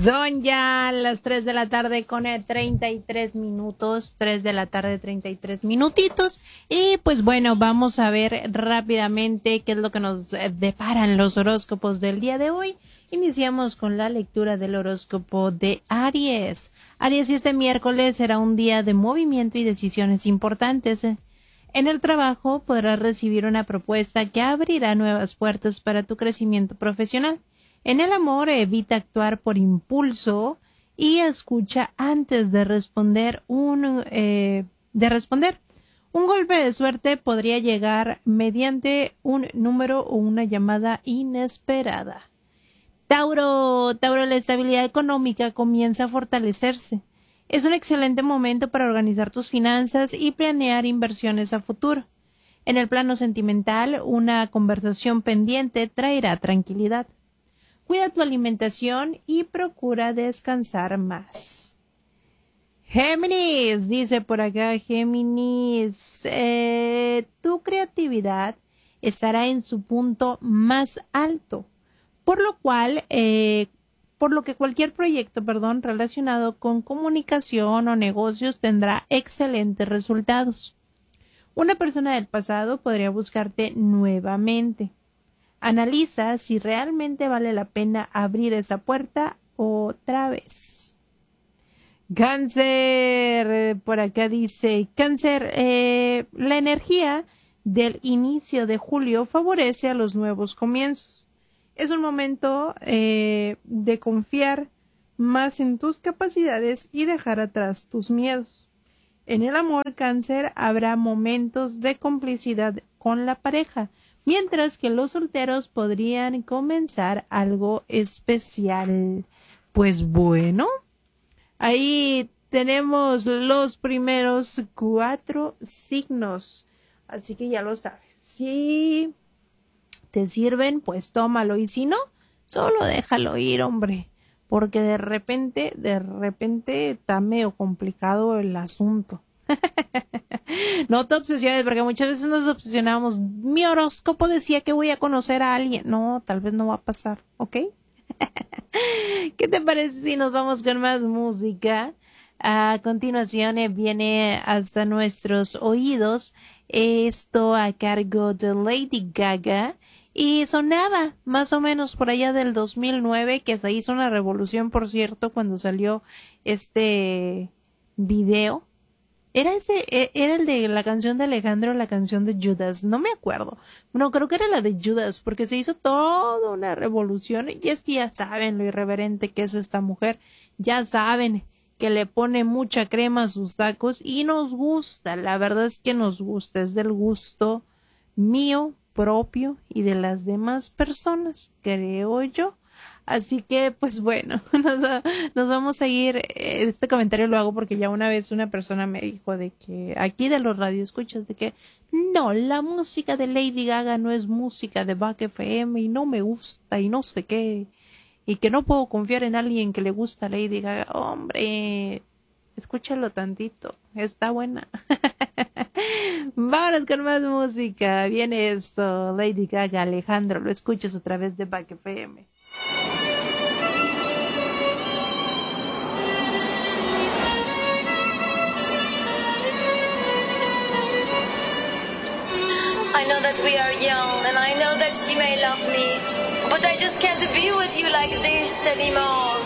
Son ya las 3 de la tarde con 33 minutos, 3 de la tarde 33 minutitos. Y pues bueno, vamos a ver rápidamente qué es lo que nos deparan los horóscopos del día de hoy. Iniciamos con la lectura del horóscopo de Aries. Aries, este miércoles será un día de movimiento y decisiones importantes. En el trabajo podrás recibir una propuesta que abrirá nuevas puertas para tu crecimiento profesional. En el amor, evita actuar por impulso y escucha antes de responder. Un golpe de suerte podría llegar mediante un número o una llamada inesperada. Tauro, la estabilidad económica comienza a fortalecerse. Es un excelente momento para organizar tus finanzas y planear inversiones a futuro. En el plano sentimental, una conversación pendiente traerá tranquilidad. Cuida tu alimentación y procura descansar más. Géminis, dice por acá Géminis, tu creatividad estará en su punto más alto, por lo que cualquier proyecto, relacionado con comunicación o negocios tendrá excelentes resultados. Una persona del pasado podría buscarte nuevamente. Analiza si realmente vale la pena abrir esa puerta otra vez. Cáncer, por acá dice, Cáncer, la energía del inicio de julio favorece a los nuevos comienzos. Es un momento de confiar más en tus capacidades y dejar atrás tus miedos. En el amor, Cáncer, habrá momentos de complicidad con la pareja, mientras que los solteros podrían comenzar algo especial. Pues bueno, ahí tenemos los primeros 4 signos, así que ya lo sabes. Si te sirven, pues tómalo, y si no, solo déjalo ir, hombre, porque de repente está medio complicado el asunto. No te obsesiones, porque muchas veces nos obsesionamos. Mi horóscopo decía que voy a conocer a alguien. No, tal vez no va a pasar, ¿ok? ¿Qué te parece si nos vamos con más música? A continuación viene hasta nuestros oídos esto a cargo de Lady Gaga. Y sonaba más o menos por allá del 2009, que se hizo una revolución, por cierto, cuando salió este video. Era el de la canción de Alejandro, la canción de Judas, no me acuerdo. No, creo que era la de Judas, porque se hizo toda una revolución, y es que ya saben lo irreverente que es esta mujer, ya saben que le pone mucha crema a sus tacos, y nos gusta, la verdad es que nos gusta, es del gusto mío propio y de las demás personas, creo yo. Así que, pues bueno, nos vamos a ir. Este comentario lo hago porque ya una vez una persona me dijo de que aquí de los radioescuchas, de que no, la música de Lady Gaga no es música de Back FM y no me gusta y no sé qué, y que no puedo confiar en alguien que le gusta Lady Gaga. Hombre, escúchalo tantito, está buena. Vámonos con más música. Viene esto, Lady Gaga, Alejandro, lo escuchas a través de Back FM. I know that we are young, and I know that you may love me, but I just can't be with you like this anymore.